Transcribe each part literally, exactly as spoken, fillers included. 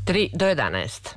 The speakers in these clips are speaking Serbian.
tri do jedanaest.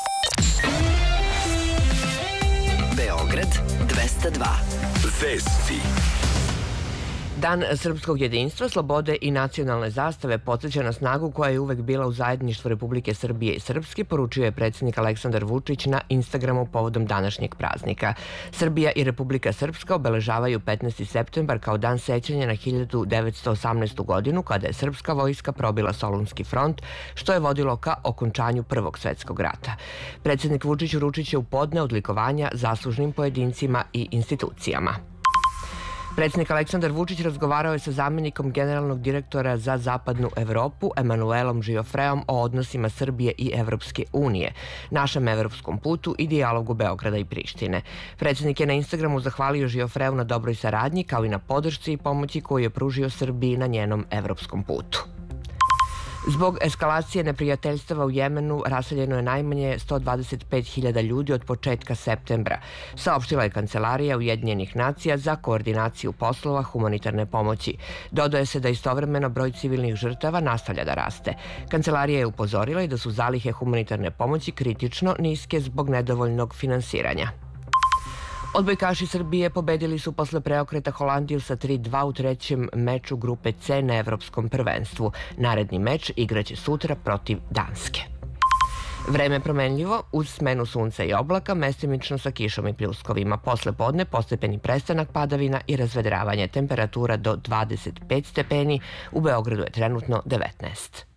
Beograd dvesta dva. Vesti. Dan srpskog jedinstva, slobode i nacionalne zastave podsjeća na snagu koja je uvek bila u zajedništvu Republike Srbije i Srpske, poručio je predsjednik Aleksandar Vučić na Instagramu povodom današnjeg praznika. Srbija i Republika Srpska obeležavaju petnaesti septembar kao dan sećanja na hiljadu devetsto osamnaestu. godinu, kada je srpska vojska probila Solunski front, što je vodilo ka okončanju Prvog svetskog rata. Predsjednik Vučić uručit će u podne odlikovanja zaslužnim pojedincima i institucijama. Predsjednik Aleksandar Vučić razgovarao je sa zamjenikom generalnog direktora za zapadnu Evropu, Emanuelom Žiofreom, o odnosima Srbije i Evropske unije, našem evropskom putu i dijalogu Beograda i Prištine. Predsjednik je na Instagramu zahvalio Žiofreu na dobroj saradnji, kao i na podršci i pomoći koju je pružio Srbiji na njenom evropskom putu. Zbog eskalacije neprijateljstava u Jemenu raseljeno je najmanje sto dvadeset pet hiljada ljudi od početka septembra, saopštila je Kancelarija Ujedinjenih nacija za koordinaciju poslova humanitarne pomoći. Dodaje se da istovremeno broj civilnih žrtava nastavlja da raste. Kancelarija je upozorila i da su zalihe humanitarne pomoći kritično niske zbog nedovoljnog finansiranja. Odbojkaši Srbije pobedili su posle preokreta Holandiju sa tri dva u trećem meču grupe C na Evropskom prvenstvu. Naredni meč igraće sutra protiv Danske. Vreme je promenljivo, uz smenu sunca i oblaka, mestimično sa kišom i pljuskovima. Posle podne postepeni prestanak padavina i razvedravanje, temperatura do dvadeset pet stepeni, u Beogradu je trenutno devetnaest.